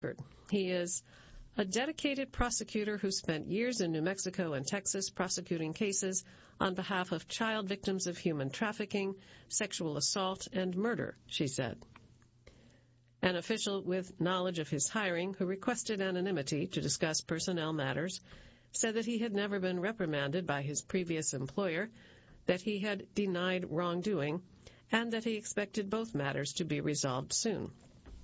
He is a dedicated prosecutor who spent years in New Mexico and Texas prosecuting cases on behalf of child victims of human trafficking, sexual assault, and murder, she said. An official with knowledge of his hiring, who requested anonymity to discuss personnel matters, said that he had never been reprimanded by his previous employer, that he had denied wrongdoing, and that he expected both matters to be resolved soon.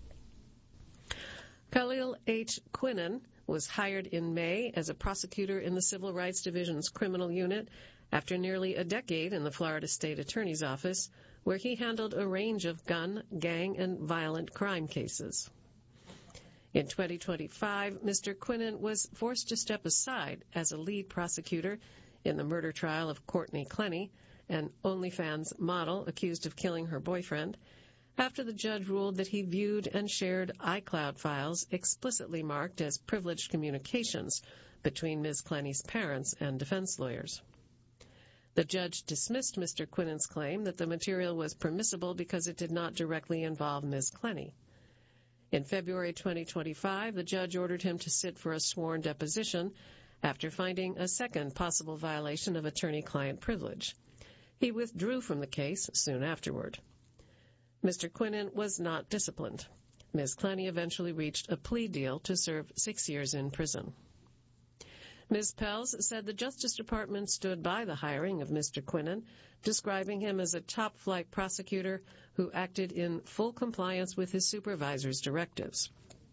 Khalil H. Quinnen was hired in May as a prosecutor in the Civil Rights Division's criminal unit after nearly a decade in the Florida State Attorney's Office, where he handled a range of gun, gang, and violent crime cases. In 2025, Mr. Quinnen was forced to step aside as a lead prosecutor in the murder trial of Courtney Clenny, an OnlyFans model accused of killing her boyfriend, after the judge ruled that he viewed and shared iCloud files explicitly marked as privileged communications between Ms. Clenny's parents and defense lawyers. The judge dismissed Mr. Quinnen's claim that the material was permissible because it did not directly involve Ms. Clenny. In February 2025, the judge ordered him to sit for a sworn deposition after finding a second possible violation of attorney-client privilege. He withdrew from the case soon afterward. Mr. Quinnen was not disciplined. Ms. Clenny eventually reached a plea deal to serve 6 years in prison. Ms. Pels said the Justice Department stood by the hiring of Mr. Quinnen, describing him as a top-flight prosecutor who acted in full compliance with his supervisor's directives.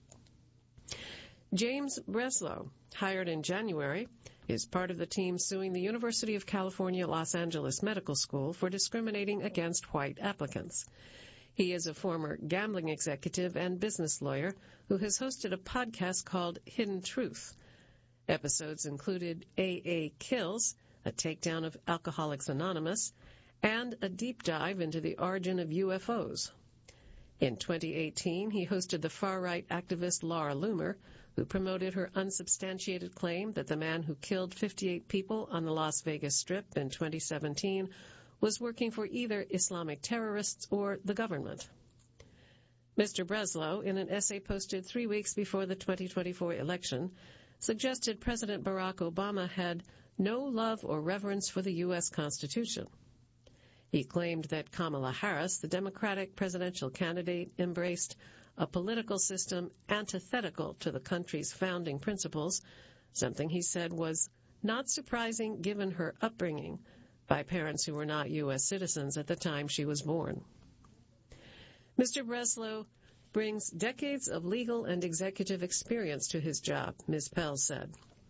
James Breslow, hired in January, is part of the team suing the University of California, Los Angeles Medical School for discriminating against white applicants. He is a former gambling executive and business lawyer who has hosted a podcast called Hidden Truth. Episodes included AA Kills, a takedown of Alcoholics Anonymous, and a deep dive into the origin of UFOs. In 2018, he hosted the far-right activist Laura Loomer, who promoted her unsubstantiated claim that the man who killed 58 people on the Las Vegas Strip in 2017 was working for either Islamic terrorists or the government. Mr. Breslow, in an essay posted 3 weeks before the 2024 election, suggested President Barack Obama had no love or reverence for the U.S. Constitution. He claimed that Kamala Harris, the Democratic presidential candidate, embraced a political system antithetical to the country's founding principles, something he said was not surprising given her upbringing by parents who were not U.S. citizens at the time she was born. Mr. Breslow brings decades of legal and executive experience to his job, Ms. Pell said.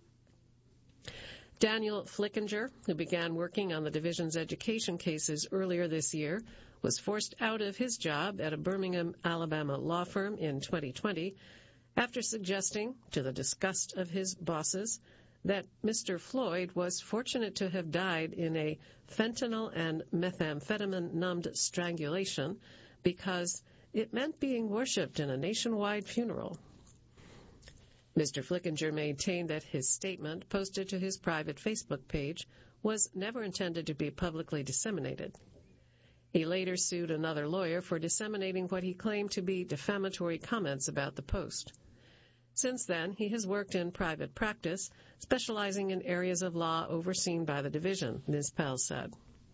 Daniel Flickinger, who began working on the division's education cases earlier this year, was forced out of his job at a Birmingham, Alabama law firm in 2020 after suggesting, to the disgust of his bosses, that Mr. Floyd was fortunate to have died in a fentanyl and methamphetamine-numbed strangulation because it meant being worshipped in a nationwide funeral. Mr. Flickinger maintained that his statement, posted to his private Facebook page, was never intended to be publicly disseminated. He later sued another lawyer for disseminating what he claimed to be defamatory comments about the post. Since then, he has worked in private practice, specializing in areas of law overseen by the division, Ms. Pell said.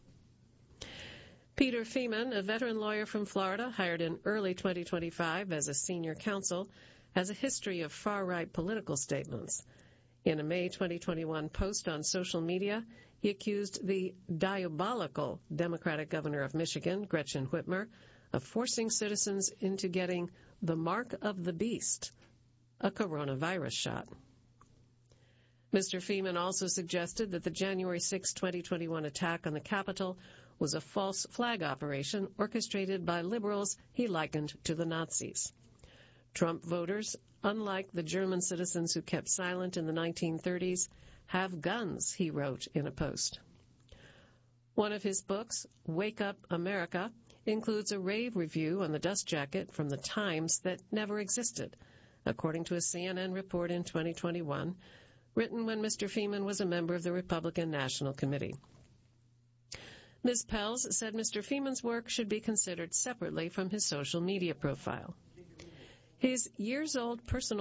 Peter Feeman, a veteran lawyer from Florida, hired in early 2025 as a senior counsel, has a history of far-right political statements. In a May 2021 post on social media, he accused the diabolical Democratic governor of Michigan, Gretchen Whitmer, of forcing citizens into getting the mark of the beast, a coronavirus shot. Mr. Feeman also suggested that the January 6, 2021 attack on the Capitol was a false flag operation orchestrated by liberals he likened to the Nazis. Trump voters, unlike the German citizens who kept silent in the 1930s, have guns, he wrote in a post. One of his books, Wake Up America, includes a rave review on the dust jacket from the Times that never existed, according to a CNN report in 2021, written when Mr. Feeman was a member of the Republican National Committee. Ms. Pels said Mr. Feeman's work should be considered separately from his social media profile. His years-old personal